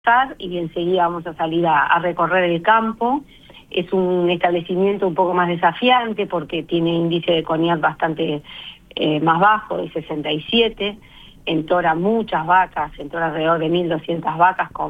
y enseguida vamos a salir a recorrer el campo. Es un establecimiento un poco más desafiante porque tiene índice de coniat bastante más bajo, de 67, entora muchas vacas, entora alrededor de 1.200 vacas con